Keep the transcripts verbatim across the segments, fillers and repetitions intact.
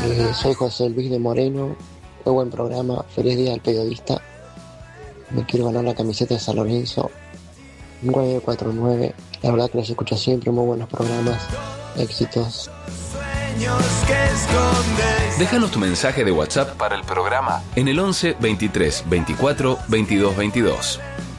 Eh, soy José Luis de Moreno. Muy buen programa. Feliz día al periodista. Me quiero ganar la camiseta de San Lorenzo. nueve cuatro nueve. La verdad que los escucho siempre. Muy buenos programas. Éxitos. Déjanos tu mensaje de WhatsApp para el programa en el once veintitrés veinticuatro veintidós veintidós.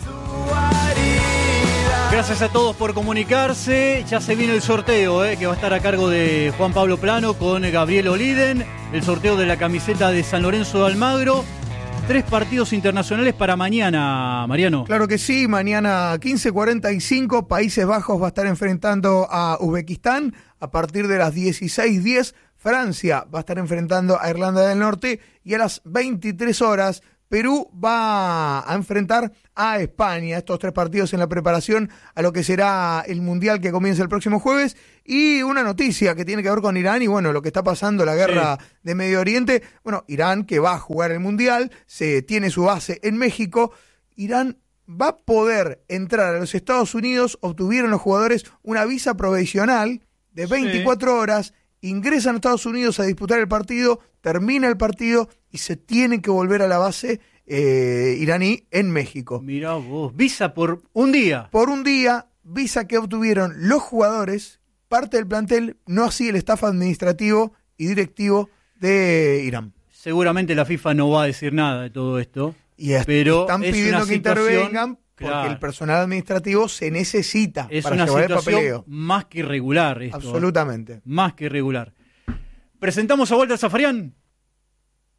Gracias a todos por comunicarse. Ya se viene el sorteo, eh, que va a estar a cargo de Juan Pablo Plano con Gabriel Oliden. El sorteo de la camiseta de San Lorenzo de Almagro. Tres partidos internacionales para mañana, Mariano. Claro que sí, mañana quince cuarenta y cinco, Países Bajos va a estar enfrentando a Uzbekistán. A partir de las dieciséis diez, Francia va a estar enfrentando a Irlanda del Norte. Y a las veintitrés horas, Perú va a enfrentar a España. Estos tres partidos en la preparación a lo que será el Mundial que comienza el próximo jueves. Y una noticia que tiene que ver con Irán y bueno, lo que está pasando, la guerra sí. de Medio Oriente. Bueno, Irán, que va a jugar el Mundial, se tiene su base en México. Irán va a poder entrar a los Estados Unidos. Obtuvieron los jugadores una visa provisional de veinticuatro sí. horas. Ingresan a Estados Unidos a disputar el partido, termina el partido y se tienen que volver a la base eh, iraní en México. Mirá vos, visa por un día. Por un día, visa que obtuvieron los jugadores, parte del plantel, no así el staff administrativo y directivo de Irán. Seguramente la FIFA no va a decir nada de todo esto, y est- pero están es pidiendo una que situación, intervengan porque claro, el personal administrativo se necesita es para una llevar el situación papeleo. Más que irregular esto. Absolutamente. Más que irregular. Presentamos a Walter Zafarian.